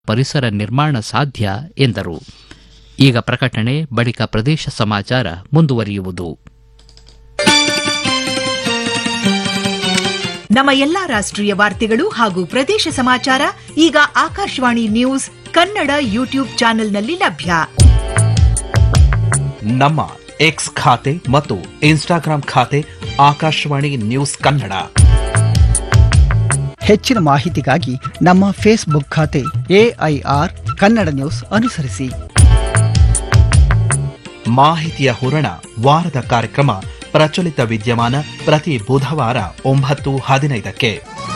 ಪರಿಸರ ನಿರ್ಮಾಣ ಸಾಧ್ಯ ಎಂದರು. ಈಗ ಪ್ರಕಟಣೆ, ಬಳಿಕ ಪ್ರದೇಶ ಸಮಾಚಾರ ಮುಂದುವರಿಯುವುದು. ನಮ್ಮ ಎಲ್ಲಾ ರಾಷ್ಟ್ರೀಯ ವಾರ್ತೆಗಳು ಹಾಗೂ ಪ್ರದೇಶ ಸಮಾಚಾರ ಈಗ ಆಕಾಶವಾಣಿ ನ್ಯೂಸ್ ಕನ್ನಡ ಯೂಟ್ಯೂಬ್ ಚಾನೆಲ್ನಲ್ಲಿ ಲಭ್ಯ. ನಮ್ಮ ಎಕ್ಸ್ ಖಾತೆ ಮತ್ತು ಇನ್ಸ್ಟಾಗ್ರಾಂ ಖಾತೆ ಆಕಾಶವಾಣಿ ನ್ಯೂಸ್ ಕನ್ನಡ. ಹೆಚ್ಚಿನ ಮಾಹಿತಿಗಾಗಿ ನಮ್ಮ ಫೇಸ್ಬುಕ್ ಖಾತೆ AIR ಕನ್ನಡ ನ್ಯೂಸ್ ಅನುಸರಿಸಿ. ಮಾಹಿತಿಯ ಹೂರಣ, ವಾರದ ಕಾರ್ಯಕ್ರಮ ಪ್ರಚಲಿತ ವಿದ್ಯಮಾನ ಪ್ರತಿ ಬುಧವಾರ 9:15ಕ್ಕೆ.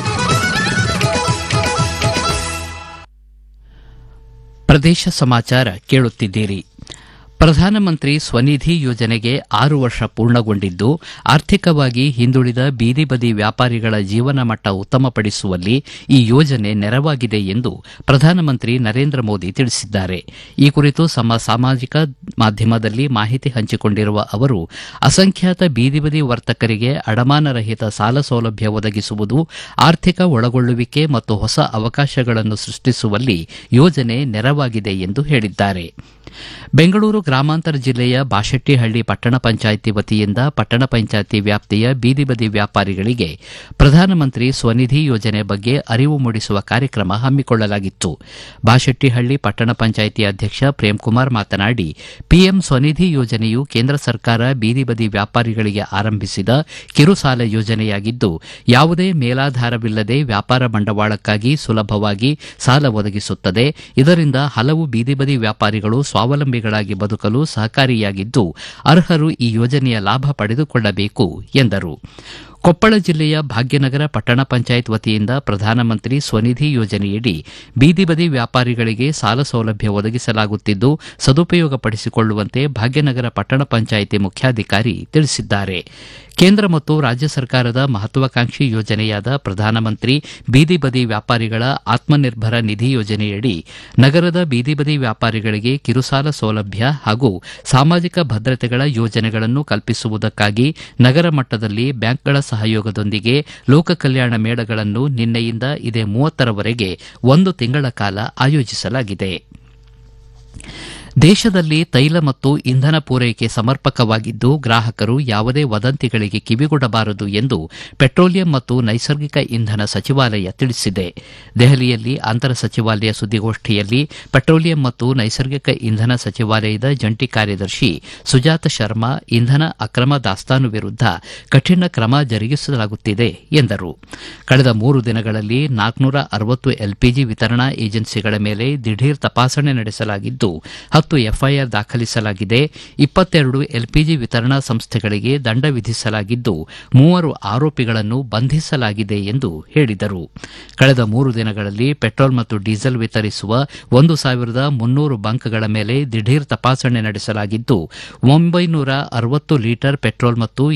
ಪ್ರದೇಶ ಸಮಾಚಾರ ಕೇಳುತ್ತಿದ್ದೀರಿ. ಪ್ರಧಾನಮಂತ್ರಿ ಸ್ವನಿಧಿ ಯೋಜನೆಗೆ 6 ವರ್ಷ ಪೂರ್ಣಗೊಂಡಿದ್ದು, ಆರ್ಥಿಕವಾಗಿ ಹಿಂದುಳಿದ ಬೀದಿ ಬದಿ ವ್ಯಾಪಾರಿಗಳ ಜೀವನ ಮಟ್ಟ ಉತ್ತಮಪಡಿಸುವಲ್ಲಿ ಈ ಯೋಜನೆ ನೆರವಾಗಿದೆ ಎಂದು ಪ್ರಧಾನಮಂತ್ರಿ ನರೇಂದ್ರ ಮೋದಿ ತಿಳಿಸಿದ್ದಾರೆ. ಈ ಕುರಿತು ಸಾಮಾಜಿಕ ಮಾಧ್ಯಮದಲ್ಲಿ ಮಾಹಿತಿ ಹಂಚಿಕೊಂಡಿರುವ ಅವರು, ಅಸಂಖ್ಯಾತ ಬೀದಿ ಬದಿ ವರ್ತಕರಿಗೆ ಅಡಮಾನರಹಿತ ಸಾಲ ಸೌಲಭ್ಯ ಒದಗಿಸುವುದು, ಆರ್ಥಿಕ ಒಳಗೊಳ್ಳುವಿಕೆ ಮತ್ತು ಹೊಸ ಅವಕಾಶಗಳನ್ನು ಸೃಷ್ಟಿಸುವಲ್ಲಿ ಯೋಜನೆ ನೆರವಾಗಿದೆ ಎಂದು ಹೇಳಿದ್ದಾರೆ. ಬೆಂಗಳೂರು ಗ್ರಾಮಾಂತರ ಜಿಲ್ಲೆಯ ಬಾಶೆಟ್ಟಿಹಳ್ಳಿ ಪಟ್ಟಣ ಪಂಚಾಯಿತಿ ವತಿಯಿಂದ ಪಟ್ಟಣ ಪಂಚಾಯಿತಿ ವ್ಯಾಪ್ತಿಯ ಬೀದಿ ಬದಿ ವ್ಯಾಪಾರಿಗಳಿಗೆ ಪ್ರಧಾನಮಂತ್ರಿ ಸ್ವನಿಧಿ ಯೋಜನೆ ಬಗ್ಗೆ ಅರಿವು ಮೂಡಿಸುವ ಕಾರ್ಯಕ್ರಮ ಹಮ್ಮಿಕೊಳ್ಳಲಾಗಿತ್ತು. ಬಾಶೆಟ್ಟಿಹಳ್ಳಿ ಪಟ್ಟಣ ಪಂಚಾಯಿತಿ ಅಧ್ಯಕ್ಷ ಪ್ರೇಮ್ಕುಮಾರ್ ಮಾತನಾಡಿ, ಪಿಎಂ ಸ್ವನಿಧಿ ಯೋಜನೆಯು ಕೇಂದ್ರ ಸರ್ಕಾರ ಬೀದಿ ಬದಿ ವ್ಯಾಪಾರಿಗಳಿಗೆ ಆರಂಭಿಸಿದ ಕಿರುಸಾಲ ಯೋಜನೆಯಾಗಿದ್ದು, ಯಾವುದೇ ಮೇಲಾಧಾರವಿಲ್ಲದೆ ವ್ಯಾಪಾರ ಬಂಡವಾಳಕ್ಕಾಗಿ ಸುಲಭವಾಗಿ ಸಾಲ ಒದಗಿಸುತ್ತದೆ. ಇದರಿಂದ ಹಲವು ಬೀದಿ ಬದಿ ವ್ಯಾಪಾರಿಗಳು ಸ್ವಾವಲಂಬಿಗಳಾಗಿ ಬದುಕಲು ಸಹಕಾರಿಯಾಗಿದ್ದು, ಅರ್ಹರು ಈ ಯೋಜನೆಯ ಲಾಭ ಪಡೆದುಕೊಳ್ಳಬೇಕು ಎಂದರು. ಕೊಪ್ಪಳ ಜಿಲ್ಲೆಯ ಭಾಗ್ಯನಗರ ಪಟ್ಟಣ ಪಂಚಾಯತ್ ವತಿಯಿಂದ ಪ್ರಧಾನಮಂತ್ರಿ ಸ್ವನಿಧಿ ಯೋಜನೆಯಡಿ ಬೀದಿ ಬದಿ ವ್ಯಾಪಾರಿಗಳಿಗೆ ಸಾಲ ಸೌಲಭ್ಯ ಒದಗಿಸಲಾಗುತ್ತಿದ್ದು, ಸದುಪಯೋಗಪಡಿಸಿಕೊಳ್ಳುವಂತೆ ಭಾಗ್ಯನಗರ ಪಟ್ಟಣ ಪಂಚಾಯಿತಿ ಮುಖ್ಯಾಧಿಕಾರಿ ತಿಳಿಸಿದ್ದಾರೆ. ಕೇಂದ್ರ ಮತ್ತು ರಾಜ್ಯ ಸರ್ಕಾರದ ಮಹತ್ವಾಕಾಂಕ್ಷಿ ಯೋಜನೆಯಾದ ಪ್ರಧಾನಮಂತ್ರಿ ಬೀದಿ ಬದಿ ವ್ಯಾಪಾರಿಗಳ ಆತ್ಮನಿರ್ಭರ ನಿಧಿ ಯೋಜನೆಯಡಿ ನಗರದ ಬೀದಿ ಬದಿ ವ್ಯಾಪಾರಿಗಳಿಗೆ ಕಿರುಸಾಲ ಸೌಲಭ್ಯ ಹಾಗೂ ಸಾಮಾಜಿಕ ಭದ್ರತೆಗಳ ಯೋಜನೆಗಳನ್ನು ಕಲ್ಪಿಸುವುದಕ್ಕಾಗಿ ನಗರ ಮಟ್ಟದಲ್ಲಿ ಬ್ಯಾಂಕ್ಗಳ ಸಹಯೋಗದೊಂದಿಗೆ ಲೋಕ ಕಲ್ಯಾಣ ಮೇಳಗಳನ್ನು ನಿನ್ನೆಯಿಂದ ಇದೇ 30ರವರೆಗೆ 1 ತಿಂಗಳ ಕಾಲ ಆಯೋಜಿಸಲಾಗಿದೆ. ದೇಶದಲ್ಲಿ ತೈಲ ಮತ್ತು ಇಂಧನ ಪೂರೈಕೆ ಸಮರ್ಪಕವಾಗಿದ್ದು, ಗ್ರಾಹಕರು ಯಾವುದೇ ವದಂತಿಗಳಿಗೆ ಕಿವಿಗೊಡಬಾರದು ಎಂದು ಪೆಟ್ರೋಲಿಯಂ ಮತ್ತು ನೈಸರ್ಗಿಕ ಇಂಧನ ಸಚಿವಾಲಯ ತಿಳಿಸಿದೆ. ದೆಹಲಿಯಲ್ಲಿ ಅಂತರ ಸಚಿವಾಲಯ ಸುದ್ದಿಗೋಷ್ಠಿಯಲ್ಲಿ ಪೆಟ್ರೋಲಿಯಂ ಮತ್ತು ನೈಸರ್ಗಿಕ ಇಂಧನ ಸಚಿವಾಲಯದ ಜಂಟಿ ಕಾರ್ಯದರ್ಶಿ ಸುಜಾತ ಶರ್ಮಾ, ಇಂಧನ ಅಕ್ರಮ ದಾಸ್ತಾನು ವಿರುದ್ಧ ಕಠಿಣ ಕ್ರಮ ಜರುಗಿಸಲಾಗುತ್ತಿದೆ ಎಂದರು. ಕಳೆದ 3 ದಿನಗಳಲ್ಲಿ 460 ಎಲ್ಪಿಜಿ ವಿತರಣಾ ಏಜೆನ್ಸಿಗಳ ಮೇಲೆ ದಿಢೀರ್ ತಪಾಸಣೆ ನಡೆಸಲಾಗಿದ್ದು, 10 ಎಫ್ಐಆರ್ ದಾಖಲಿಸಲಾಗಿದೆ. 22 ಎಲ್ಪಿಜಿ ವಿತರಣಾ ಸಂಸ್ಥೆಗಳಿಗೆ ದಂಡ ವಿಧಿಸಲಾಗಿದ್ದು, 3 ಆರೋಪಿಗಳನ್ನು ಬಂಧಿಸಲಾಗಿದೆ ಎಂದು ಹೇಳಿದರು. ಕಳೆದ 3 ದಿನಗಳಲ್ಲಿ ಪೆಟ್ರೋಲ್ ಮತ್ತು ಡೀಸೆಲ್ ವಿತರಿಸುವ 1300 ಬಂಕ್ಗಳ ಮೇಲೆ ದಿಢೀರ್ ತಪಾಸಣೆ ನಡೆಸಲಾಗಿದ್ದು, 960 ಲೀಟರ್ ಪೆಟ್ರೋಲ್ ಮತ್ತು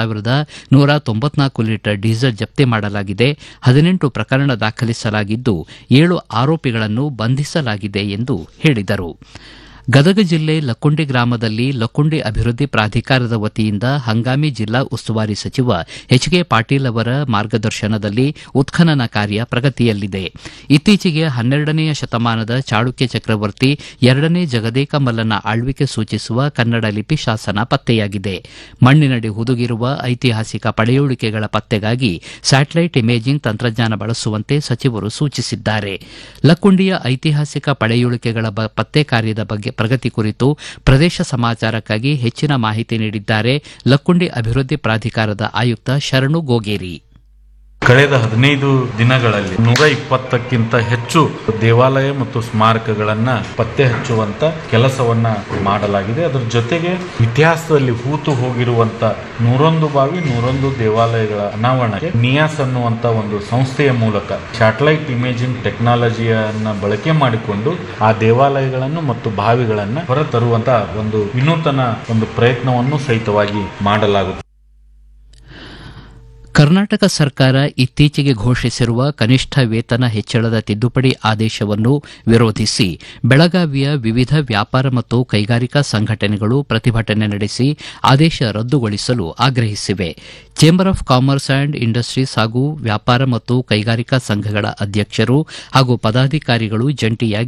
2194 ಲೀಟರ್ ಡೀಸೆಲ್ ಜಪ್ತಿ ಮಾಡಲಾಗಿದೆ. 18 ಪ್ರಕರಣ ದಾಖಲಿಸಲಾಗಿದ್ದು, 7 ಆರೋಪಿಗಳನ್ನು ಬಂಧಿಸಲಾಗಿದೆ ಎಂದು ಹೇಳಿದರು. ಗದಗ ಜಿಲ್ಲೆ ಲಕ್ಕುಂಡಿ ಗ್ರಾಮದಲ್ಲಿ ಲಕ್ಕುಂಡಿ ಅಭಿವೃದ್ಧಿ ಪ್ರಾಧಿಕಾರದ ವತಿಯಿಂದ ಹಂಗಾಮಿ ಜಿಲ್ಲಾ ಉಸ್ತುವಾರಿ ಸಚಿವ ಎಚ್.ಕೆ. ಪಾಟೀಲ್ ಅವರ ಮಾರ್ಗದರ್ಶನದಲ್ಲಿ ಉತ್ಖನನ ಕಾರ್ಯ ಪ್ರಗತಿಯಲ್ಲಿದೆ. ಇತ್ತೀಚೆಗೆ 12ನೇ ಶತಮಾನದ ಚಾಳುಕ್ಯ ಚಕ್ರವರ್ತಿ 2ನೇ ಜಗದೇಕ ಮಲ್ಲನ ಆಳ್ವಿಕೆ ಸೂಚಿಸುವ ಕನ್ನಡ ಲಿಪಿ ಶಾಸನ ಪತ್ತೆಯಾಗಿದೆ. ಮಣ್ಣಿನಡಿ ಹುದುಗಿರುವ ಐತಿಹಾಸಿಕ ಪಳೆಯುಳಿಕೆಗಳ ಪತ್ತೆಗಾಗಿ ಸ್ಯಾಟಲೈಟ್ ಇಮೇಜಿಂಗ್ ತಂತ್ರಜ್ಞಾನ ಬಳಸುವಂತೆ ಸಚಿವರು ಸೂಚಿಸಿದ್ದಾರೆ. ಲಕ್ಕುಂಡಿಯ ಐತಿಹಾಸಿಕ ಪಳೆಯುಳಿಕೆಗಳ ಪತ್ತೆ ಕಾರ್ಯದ ಬಗ್ಗೆ ಪ್ರಗತಿ ಕುರಿತು ಪ್ರದೇಶ ಸಮಾಚಾರಕ್ಕಾಗಿ ಹೆಚ್ಚಿನ ಮಾಹಿತಿ ನೀಡಿದ್ದಾರೆ ಲಕ್ಕುಂಡಿ ಅಭಿವೃದ್ಧಿ ಪ್ರಾಧಿಕಾರದ ಆಯುಕ್ತ ಶರಣು ಗೋಗೇರಿ. ಕಳೆದ 15 ದಿನಗಳಲ್ಲಿ 120ಕ್ಕಿಂತ ಹೆಚ್ಚು ದೇವಾಲಯ ಮತ್ತು ಸ್ಮಾರಕಗಳನ್ನ ಪತ್ತೆ ಹಚ್ಚುವಂತ ಕೆಲಸವನ್ನ ಮಾಡಲಾಗಿದೆ. ಅದರ ಜೊತೆಗೆ ಇತಿಹಾಸದಲ್ಲಿ ಹೂತು ಹೋಗಿರುವಂತ 101 ಬಾವಿ 101 ದೇವಾಲಯಗಳ ಅನಾವರಣಕ್ಕೆ ನಿಯಾಸ್ ಅನ್ನುವಂತ ಒಂದು ಸಂಸ್ಥೆಯ ಮೂಲಕ ಸ್ಯಾಟಲೈಟ್ ಇಮೇಜಿಂಗ್ ಟೆಕ್ನಾಲಜಿಯನ್ನ ಬಳಕೆ ಮಾಡಿಕೊಂಡು ಆ ದೇವಾಲಯಗಳನ್ನು ಮತ್ತು ಬಾವಿಗಳನ್ನ ಹೊರತರುವಂತ ಒಂದು ವಿನೂತನ ಒಂದು ಪ್ರಯತ್ನವನ್ನು ಸಹಿತವಾಗಿ ಮಾಡಲಾಗುತ್ತದೆ. ಕರ್ನಾಟಕ ಸರ್ಕಾರ ಇತ್ತೀಚೆಗೆ ಘೋಷಿಸಿರುವ ಕನಿಷ್ಠ ವೇತನ ಹೆಚ್ಚಳದ ತಿದ್ದುಪಡಿ ಆದೇಶವನ್ನು ವಿರೋಧಿಸಿ ಬೆಳಗಾವಿಯ ವಿವಿಧ ವ್ಯಾಪಾರ ಮತ್ತು ಕೈಗಾರಿಕಾ ಸಂಘಟನೆಗಳು ಪ್ರತಿಭಟನೆ ನಡೆಸಿ ಆದೇಶ ರದ್ದುಗೊಳಿಸಲು ಆಗ್ರಹಿಸಿವೆ. Chamber of commerce and industries ಹಾಗೂ ವ್ಯಾಪಾರ ಮತ್ತು ಕೈಗಾರಿಕಾ ಸಂಘಗಳ ಅಧ್ಯಕ್ಷರು ಹಾಗೂ ಪದಾಧಿಕಾರಿಗಳು ಜಂಟಿಯಾಗಿ